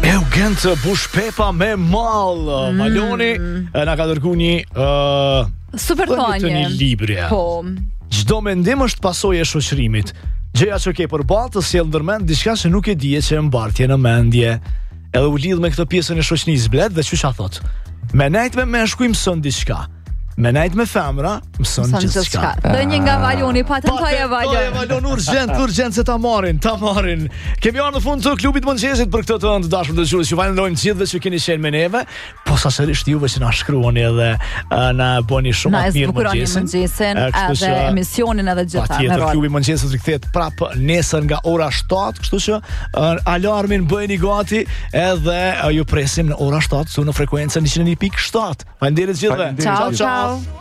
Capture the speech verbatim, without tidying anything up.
Eugent bush pepa me mall. Mm. Maloni na ka dërgu një uh, super thonje. Një libri. Po. Çdo mendim është pasojë e shoqërimit. Gjëja që ke përballë të sjell ndërmend diçka që nuk e dije që e mbartje në mendje. Edhe u lidh me këtë pjesën e shoqënisë blet dhe çuça thot. Me nejt me meshkuj mëson diçka. Me najt me femra, mëson gjithçka. Dhe një nga Valoni, patentoje Valon. Patentoje Valon, urgjent, urgjent se ta marrin, ta marrin. Kemi ardhur në fund të klubit mëngjesit për këtë të të dashur dëgjues. Ju falenderojmë gjithëve që keni qenë me neve, posaçërisht juve që na shkruani edhe na bëni shumë të mirë mëngjesin. mëngjesin edhe emisionin edhe gjitha. Patjetër, klubi mëngjesit rikthehet prapë nesër nga ora shtatë, kështu që alarmin bëjeni gati edhe ju presim në ora shtatë su në frekuencën njëqind e një pikë shtatë. Faleminderit gjithëve. Ciao, ciao.